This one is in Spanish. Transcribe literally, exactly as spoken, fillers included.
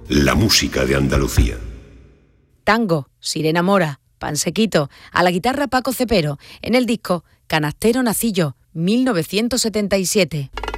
la música de Andalucía. Tango, Sirena Mora, Pansequito, a la guitarra Paco Cepero, en el disco Canastero nací yo, mil novecientos setenta y siete.